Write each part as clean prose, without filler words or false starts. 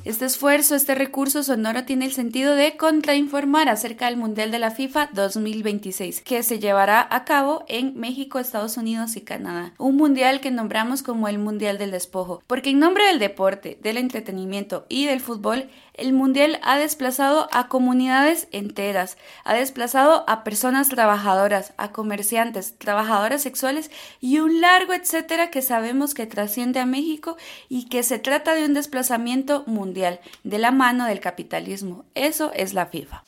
Este esfuerzo, este recurso sonoro tiene el sentido de contrainformar acerca del Mundial de la FIFA 2026, que se llevará a cabo en México, Estados Unidos y Canadá. Un mundial que nombramos como el Mundial del Despojo, porque en nombre del deporte, del entretenimiento y del fútbol, el mundial ha desplazado a comunidades enteras, ha desplazado a personas trabajadoras, a comerciantes, trabajadoras sexuales y un largo etcétera que sabemos que trasciende a México y que se trata de un desplazamiento mundial de la mano del capitalismo. Eso es la FIFA.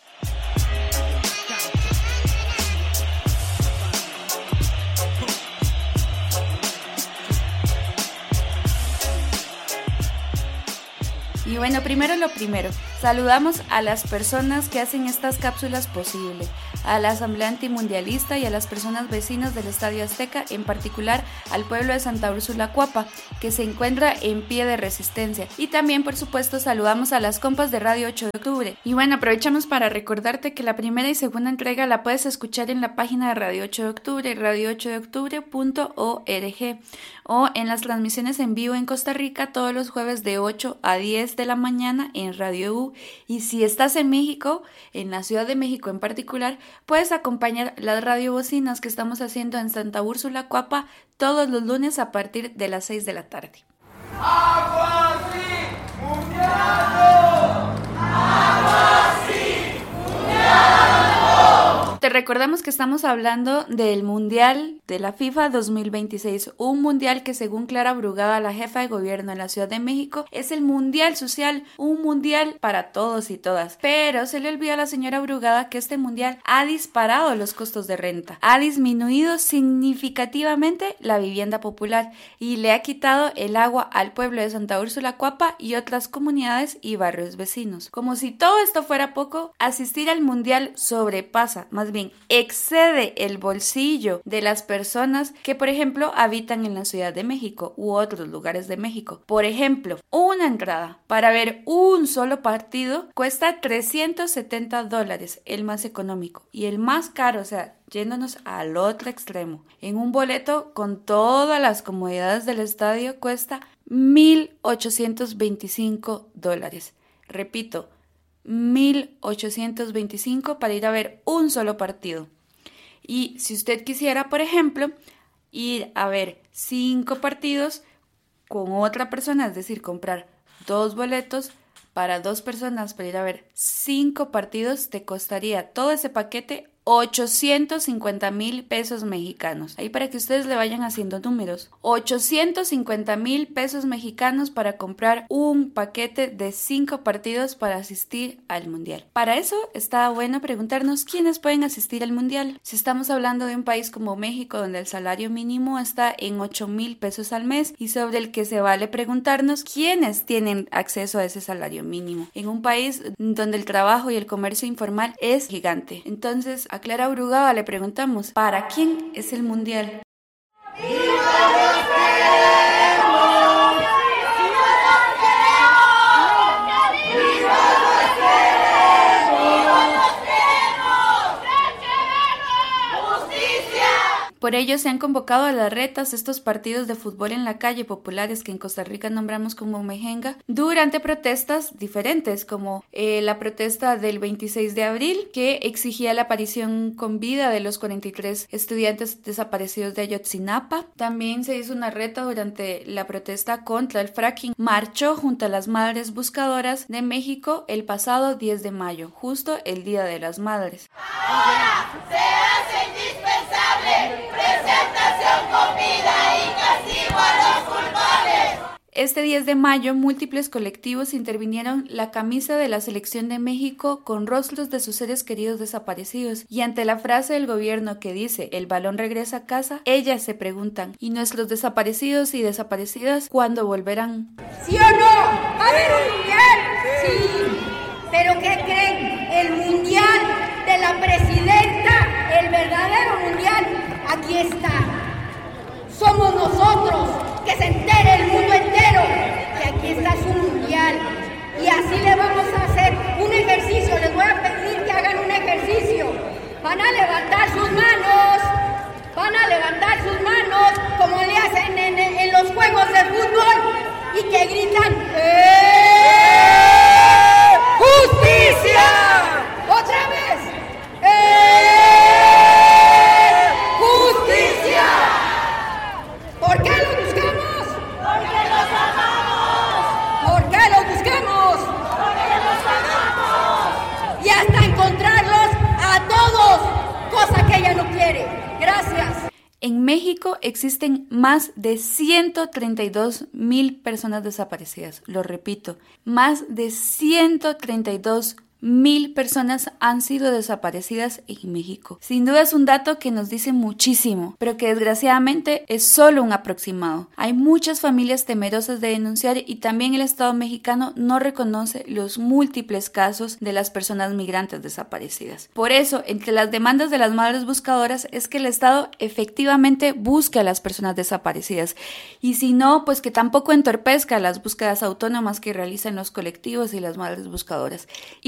Y bueno, primero lo primero, saludamos a las personas que hacen estas cápsulas posible, a la Asamblea Antimundialista y a las personas vecinas del Estadio Azteca, en particular al pueblo de Santa Úrsula Cuapa, que se encuentra en pie de resistencia. Y también, por supuesto, saludamos a las compas de Radio 8 de Octubre. Y bueno, aprovechamos para recordarte que la primera y segunda entrega la puedes escuchar en la página de Radio 8 de Octubre, radio8deoctubre.org, o en las transmisiones en vivo en Costa Rica todos los jueves de 8 a 10 de la mañana en Radio U. Y si estás en México, en la Ciudad de México en particular, puedes acompañar las radiobocinas que estamos haciendo en Santa Úrsula Cuapa todos los lunes a partir de las 6 de la tarde. ¡Agua sí! ¡Mundial! ¡Agua sí! ¡Mundial! Te recordamos que estamos hablando del Mundial de la FIFA 2026, un mundial que según Clara Brugada, la jefa de gobierno en la Ciudad de México, es el mundial social, un mundial para todos y todas. Pero se le olvida a la señora Brugada que este mundial ha disparado los costos de renta, ha disminuido significativamente la vivienda popular y le ha quitado el agua al pueblo de Santa Úrsula Cuapa y otras comunidades y barrios vecinos. Como si todo esto fuera poco, asistir al mundial sobrepasa, más bien excede el bolsillo de las personas que, por ejemplo, habitan en la Ciudad de México u otros lugares de México. Por ejemplo, una entrada para ver un solo partido cuesta $370, el más económico, y el más caro, o sea, yéndonos al otro extremo, en un boleto con todas las comodidades del estadio cuesta $1,825. Repito, 1,825 para ir a ver un solo partido. Y si usted quisiera, por ejemplo, ir a ver 5 partidos con otra persona, es decir, comprar 2 boletos para 2 personas para ir a ver 5 partidos, te costaría todo ese paquete 850,000 pesos mexicanos. Ahí para que ustedes le vayan haciendo números. 850,000 pesos mexicanos para comprar un paquete de 5 partidos para asistir al mundial. Para eso está bueno preguntarnos quiénes pueden asistir al mundial. Si estamos hablando de un país como México, donde el salario mínimo está en 8,000 pesos al mes y sobre el que se vale preguntarnos quiénes tienen acceso a ese salario mínimo. En un país donde el trabajo y el comercio informal es gigante. Entonces, a Clara Brugada le preguntamos, ¿para quién es el mundial? Por ello se han convocado a las retas estos partidos de fútbol en la calle populares que en Costa Rica nombramos como mejenga durante protestas diferentes, como la protesta del 26 de abril que exigía la aparición con vida de los 43 estudiantes desaparecidos de Ayotzinapa. También se hizo una reta durante la protesta contra el fracking. Marchó junto a las Madres Buscadoras de México el pasado 10 de mayo, justo el Día de las Madres. Ahora se hace indispensable presentación con vida y castigo a los culpables. Este 10 de mayo, múltiples colectivos intervinieron la camisa de la Selección de México con rostros de sus seres queridos desaparecidos. Y ante la frase del gobierno que dice, el balón regresa a casa, ellas se preguntan, ¿y nuestros desaparecidos y desaparecidas cuándo volverán? ¿Sí o no? ¿Va a haber un mundial? Sí. ¿Pero qué creen? El mundial de la presidenta, el verdadero mundial, aquí está. Somos nosotros, que se entere el mundo entero que aquí está su mundial. Y así le vamos a hacer un ejercicio, les voy a pedir que hagan un ejercicio. Van a levantar sus manos como le hacen en los juegos de fútbol y que gritan ¡Eh! ella no quiere. Gracias. En México existen más de 132,000 personas desaparecidas. Lo repito, más de 132,000 personas han sido desaparecidas en México. Sin duda es un dato que nos dice muchísimo, pero que desgraciadamente es solo un aproximado. Hay muchas familias temerosas de denunciar y también el Estado mexicano no reconoce los múltiples casos de las personas migrantes desaparecidas. Por eso, entre las demandas de las madres buscadoras es que el Estado efectivamente busque a las personas desaparecidas y si no, pues que tampoco entorpezca las búsquedas autónomas que realizan los colectivos y las madres buscadoras.